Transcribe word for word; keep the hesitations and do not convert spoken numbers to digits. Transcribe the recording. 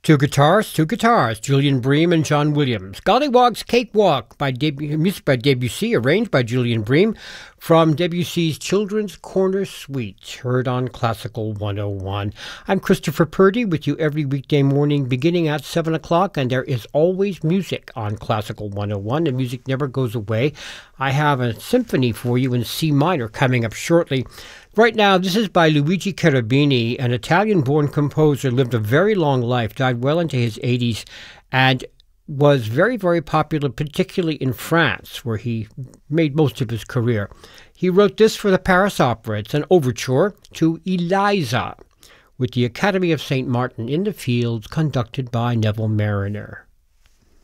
Two guitars, two guitars, Julian Bream and John Williams. Gollywog's Cakewalk, by Deb- music by Debussy, arranged by Julian Bream, from Debussy's Children's Corner Suite, heard on Classical one oh one. I'm Christopher Purdy with you every weekday morning beginning at seven o'clock, and there is always music on Classical one oh one. The music never goes away. I have a symphony for you in C minor coming up shortly. Right now, this is by Luigi Cherubini, an Italian-born composer, lived a very long life, died well into his eighties, and was very, very popular, particularly in France, where he made most of his career. He wrote this for the Paris Opera. It's an overture to Eliza, with the Academy of Saint Martin in the Fields, conducted by Neville Marriner.